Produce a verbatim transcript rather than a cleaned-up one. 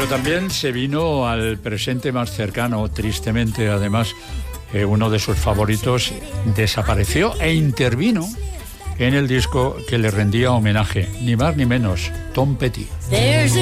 Pero también se vino al presente más cercano, tristemente, además, eh, uno de sus favoritos desapareció e intervino en el disco que le rendía homenaje, ni más ni menos, Tom Petty.